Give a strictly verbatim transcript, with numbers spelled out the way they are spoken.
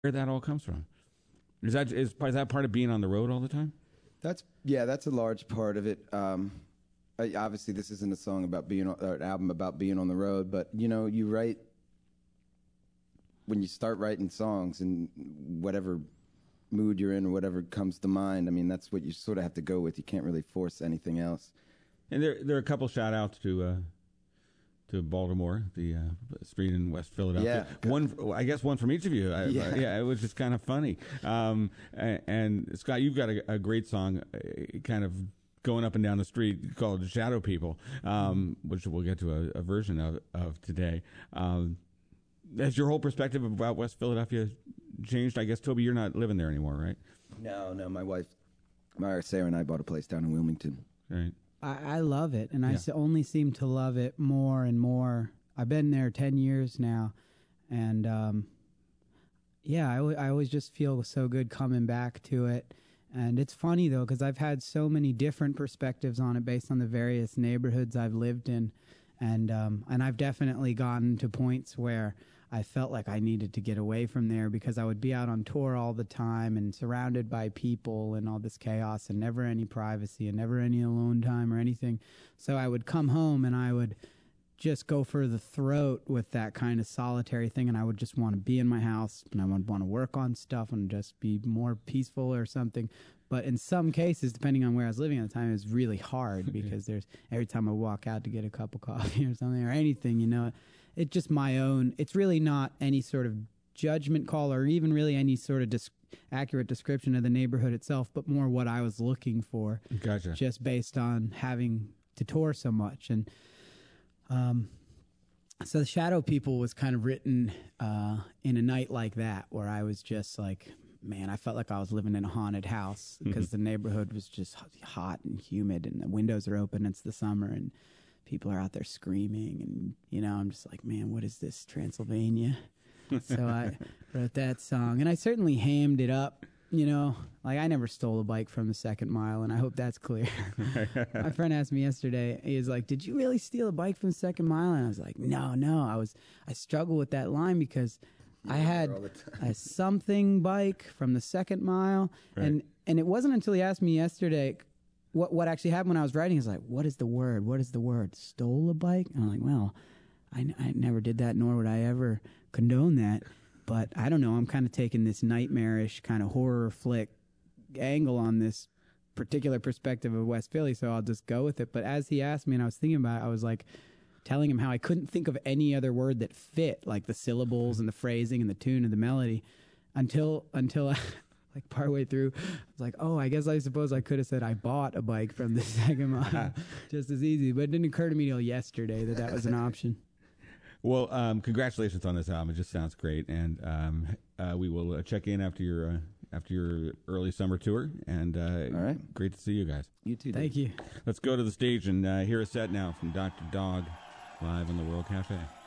where that all comes from. Is that is, is that part of being on the road all the time? That's yeah, that's a large part of it. Um, I, obviously, this isn't a song about being on, or an album about being on the road, but you know, you write when you start writing songs in whatever mood you're in or whatever comes to mind. I mean, that's what you sort of have to go with. You can't really force anything else. And there there are a couple shout outs to. Uh, To Baltimore, the uh, street in West Philadelphia. Yeah. One, I guess, one from each of you. I, yeah. yeah, it was just kind of funny. Um, and, and Scott, you've got a, a great song, uh, kind of going up and down the street called "Shadow People," um, which we'll get to a, a version of, of today. Um, has your whole perspective about West Philadelphia changed? I guess, Toby, you're not living there anymore, right? No, no. My wife, my Sarah, and I bought a place down in Wilmington. Right. I, I love it, and I Yeah. s- only seem to love it more and more. I've been there ten years now, and um, yeah, I, w- I always just feel so good coming back to it. And it's funny, though, because I've had so many different perspectives on it based on the various neighborhoods I've lived in. And um, and I've definitely gotten to points where I felt like I needed to get away from there because I would be out on tour all the time and surrounded by people and all this chaos and never any privacy and never any alone time or anything. So I would come home and I would just go for the throat with that kind of solitary thing, and I would just want to be in my house and I would want to work on stuff and just be more peaceful or something. But in some cases, depending on where I was living at the time, it was really hard because there's every time I walk out to get a cup of coffee or something or anything, you know, it's just my own. It's really not any sort of judgment call or even really any sort of dis- accurate description of the neighborhood itself, but more what I was looking for. Gotcha. Just based on having to tour so much. And um, so the Shadow People was kind of written uh, in a night like that, where I was just like, man, I felt like I was living in a haunted house because mm-hmm. the neighborhood was just hot and humid and the windows are open. It's the summer and people are out there screaming. And, you know, I'm just like, man, what is this, Transylvania? So I wrote that song. And I certainly hammed it up, you know. Like, I never stole a bike from the Second Mile, and I hope that's clear. My friend asked me yesterday, he was like, did you really steal a bike from the Second Mile? And I was like, no, no. I was, I struggle with that line because I had a something bike from the Second Mile, right. and and it wasn't until he asked me yesterday what what actually happened when I was writing. He's like, "What is the word? What is the word? Stole a bike?" And I'm like, "Well, I, I never did that, nor would I ever condone that." But I don't know. I'm kind of taking this nightmarish kind of horror flick angle on this particular perspective of West Philly, so I'll just go with it. But as he asked me, and I was thinking about it, I was like, telling him how I couldn't think of any other word that fit, like the syllables and the phrasing and the tune and the melody, until until I, like partway through, I was like, oh, I guess I suppose I could have said I bought a bike from the Second Mile, just as easy. But it didn't occur to me till yesterday that that was an option. Well, um, congratulations on this album. It just sounds great, and um, uh, we will uh, check in after your uh, after your early summer tour. And uh, all right, great to see you guys. You too. Thank Dave. you. Let's go to the stage and uh, hear a set now from Doctor Dog live in the World Cafe.